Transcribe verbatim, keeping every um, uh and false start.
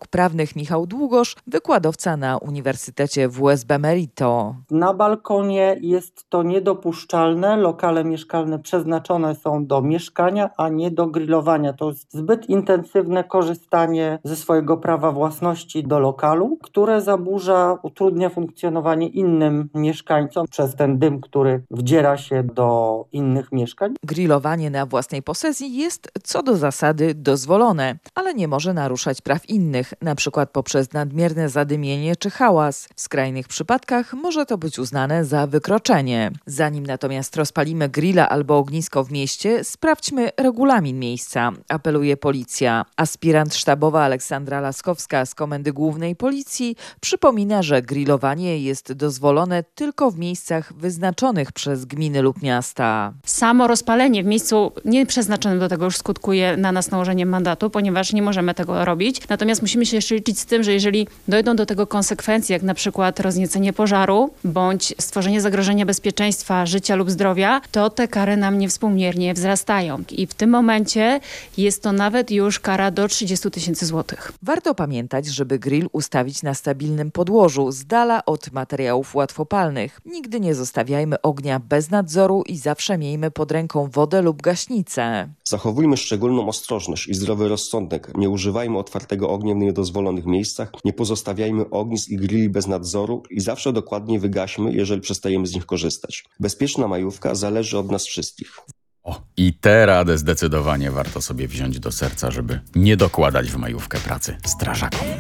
prawnych Michał Długosz, wykładowca na Uniwersytecie W S B Merito. Na balkonie jest to niedopuszczalne. Lokale mieszkalne przeznaczone są do mieszkania, a nie do grillowania. To jest zbyt intensywne korzystanie ze swojego prawa własności do lokalu, które zaburza, utrudnia funkcjonowanie innym mieszkańcom przez ten dym, który wdziera się do innych mieszkań. Grillowanie na własnej posesji jest co do zasady dozwolone, ale nie może naruszać praw innych, na przykład poprzez nadmierne zadymienie czy hałas. W skrajnych przypadkach może to być uznane za wykroczenie. Zanim natomiast rozpalimy grilla albo ognisko w mieście, sprawdźmy regulamin miejsca, apeluje policja. Aspirant sztabowa Aleksandra Laskowska z Komendy Głównej Policji przypomina, że grillowanie jest dozwolone tylko w miejscach wyznaczonych przez gminy lub miasta. Samo rozpalenie w miejscu nieprzeznaczonym do tego już skutkuje na nas nałożeniem mandatu, ponieważ nie możemy tego robić. Natomiast musimy się jeszcze liczyć z tym, że jeżeli dojdą do tego konsekwencje, jak na przykład rozniecenie pożaru bądź stworzenie zagrożenia bezpieczeństwa, życia lub zdrowia, to te kary nam niewspółmiernie wzrastają. I w tym momencie jest to nawet już kara do trzydziestu tysięcy złotych. Warto pamiętać, żeby grill ustawić na stabilnym podłożu, z dala od materiałów łatwopalnych. Nigdy nie zostawiajmy ognia bez nadzoru i zawsze miejmy pod ręką wodę lub gaśnicę. Zachowujmy szczególną ostrożność i zdrowy rozsądek. Nie używajmy otwartego ognia w niedozwolonych miejscach, nie pozostawiajmy ognisk i grilli bez nadzoru i zawsze dokładnie wygaśmy, jeżeli przestajemy z nich korzystać. Bezpieczna majówka zależy od nas wszystkich. O, i tę radę zdecydowanie warto sobie wziąć do serca, żeby nie dokładać w majówkę pracy strażakom.